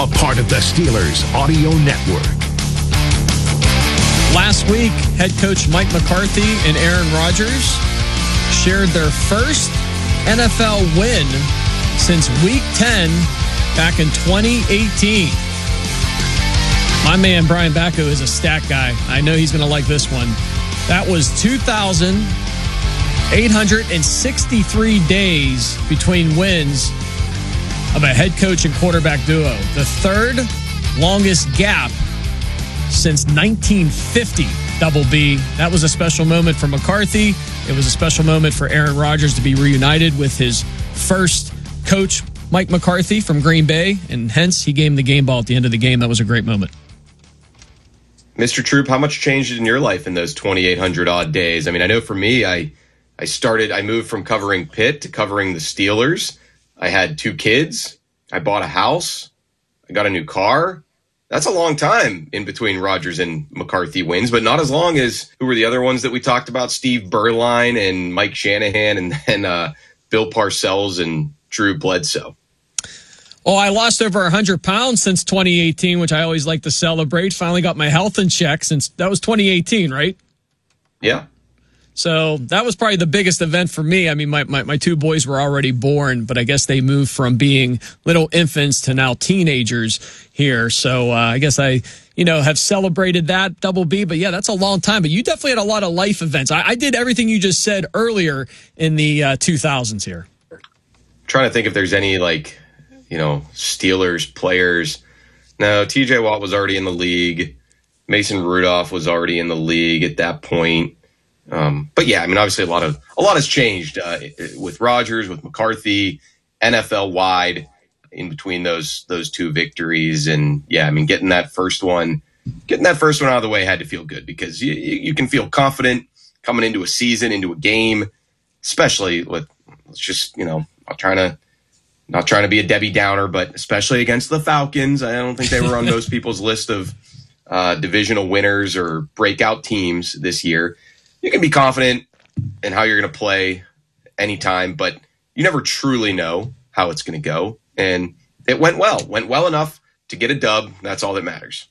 a part of the Steelers Audio Network. Last week, head coach Mike McCarthy and Aaron Rodgers shared their first NFL win since Week 10 back in 2018. My man, Brian Bacco, is a stat guy. I know he's going to like this one. That was 2,863 days between wins of a head coach and quarterback duo. The third longest gap since 1950, Double B. That was a special moment for McCarthy. It was a special moment for Aaron Rodgers to be reunited with his first coach, Mike McCarthy from Green Bay, and hence he gave him the game ball at the end of the game. That was a great moment. Mr. Troop, how much changed in your life in those 2,800 odd days? I mean, I know for me, I moved from covering Pitt to covering the Steelers. I had 2 kids. I bought a house. I got a new car. That's a long time in between Rodgers and McCarthy wins, but not as long as who were the other ones that we talked about? Steve Berline and Mike Shanahan, and then Bill Parcells and Drew Bledsoe. Oh, I lost over 100 pounds since 2018, which I always like to celebrate. Finally got my health in check since that was 2018, right? Yeah. So that was probably the biggest event for me. I mean, my 2 boys were already born, but I guess they moved from being little infants to now teenagers here. So I guess I, have celebrated that, Double B. But yeah, that's a long time. But you definitely had a lot of life events. I did everything you just said earlier in the 2000s here. I'm trying to think if there's any Steelers players. No, TJ Watt was already in the league. Mason Rudolph was already in the league at that point. But yeah, I mean, obviously a lot has changed with Rodgers, with McCarthy, NFL wide in between those 2 victories. And yeah, I mean, getting that first one out of the way had to feel good, because you can feel confident coming into a season, into a game, especially with just, not trying to be a Debbie Downer, but especially against the Falcons. I don't think they were on most people's list of divisional winners or breakout teams this year. You can be confident in how you're going to play anytime, but you never truly know how it's going to go. And it went well enough to get a dub. That's all that matters.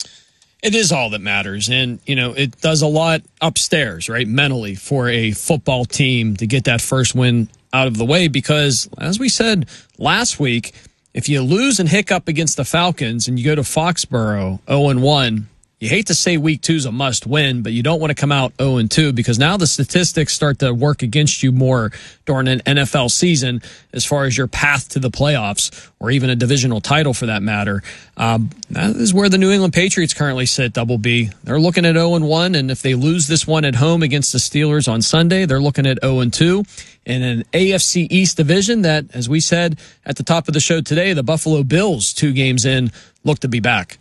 It is all that matters. And, it does a lot upstairs, right, mentally, for a football team to get that first win out of the way, because, as we said last week, if you lose and hiccup against the Falcons and you go to Foxborough 0-1, you hate to say week 2 is a must win, but you don't want to come out 0-2, because now the statistics start to work against you more during an NFL season as far as your path to the playoffs or even a divisional title for that matter. That is where the New England Patriots currently sit, Double B. They're looking at 0-1, and if they lose this one at home against the Steelers on Sunday, they're looking at 0-2. In an AFC East division that, as we said at the top of the show today, the Buffalo Bills, 2 games in, look to be back.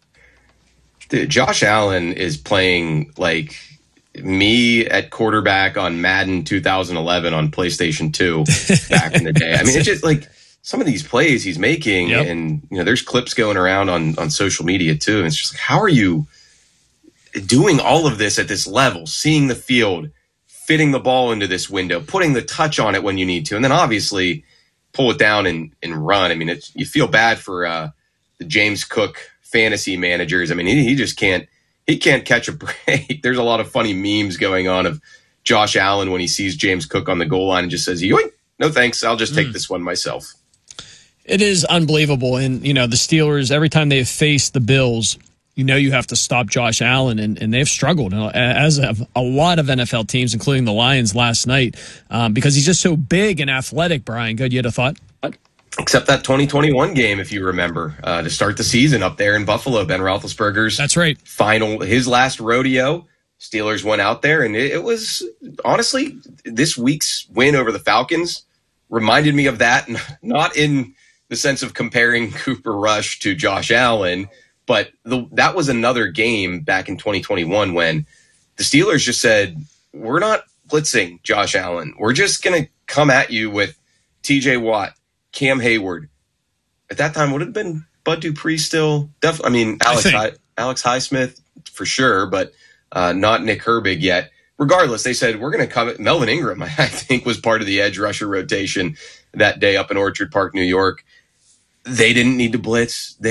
Dude, Josh Allen is playing like me at quarterback on Madden 2011 on PlayStation 2 back in the day. I mean, it's just like some of these plays he's making, and there's clips going around on social media too. And it's just like, how are you doing all of this at this level, seeing the field, fitting the ball into this window, putting the touch on it when you need to, and then obviously pull it down and run. I mean, you feel bad for the James Cook fantasy managers. I mean, he just can't catch a break. There's a lot of funny memes going on of Josh Allen when he sees James Cook on the goal line and just says, yoink, no thanks, I'll just take this one myself. It is unbelievable. And, the Steelers, every time they've faced the Bills, you have to stop Josh Allen, and they've struggled, as have a lot of NFL teams, including the Lions last night, because he's just so big and athletic. Brian, good, you had a thought? Except that 2021 game, if you remember, to start the season up there in Buffalo, Ben Roethlisberger's that's right, his last rodeo. Steelers went out there, and it was honestly this week's win over the Falcons reminded me of that, not in the sense of comparing Cooper Rush to Josh Allen, but that was another game back in 2021 when the Steelers just said, we're not blitzing Josh Allen. We're just going to come at you with TJ Watt, Cam Hayward. At that time, would it have been Bud Dupree still? Definitely. I mean, Alex Highsmith for sure, but not Nick Herbig yet. Regardless, they said, we're going to come. Melvin Ingram, I think, was part of the edge rusher rotation that day up in Orchard Park, New York. They didn't need to blitz.